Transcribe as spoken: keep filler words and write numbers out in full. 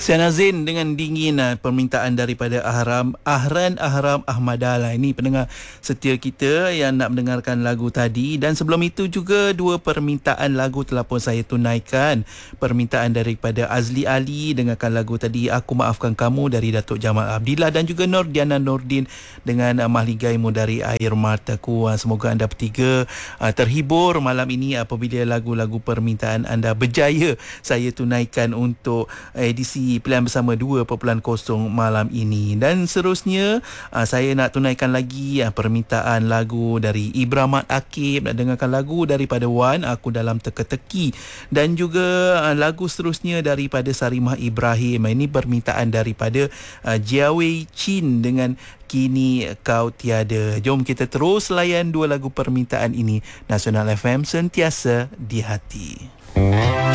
Siana Zain dengan Dingin, uh, permintaan daripada Ahram Ahran Ahram Ahmadala. Ini pendengar setia kita yang nak mendengarkan lagu tadi. Dan sebelum itu juga dua permintaan lagu telah pun saya tunaikan. Permintaan daripada Azli Ali, dengarkan lagu tadi Aku Maafkan Kamu dari Datuk Jamal Abdillah, dan juga Nordiana Nordin dengan uh, Mahligaimu dari Air Mataku. Uh, semoga anda bertiga uh, terhibur malam ini apabila lagu-lagu permintaan anda berjaya saya tunaikan untuk edisi Pilihan Bersama dua titik kosong malam ini. Dan seterusnya uh, saya nak tunaikan lagi uh, permintaan lagu dari Ibramat Akib. Nak dengarkan lagu daripada Wan, Aku Dalam Teka-teki, dan juga uh, lagu seterusnya daripada Sarimah Ibrahim. Ini permintaan daripada uh, Jiawei Chin dengan Kini Kau Tiada. Jom kita terus layan dua lagu permintaan ini. Nasional F M, sentiasa di hati.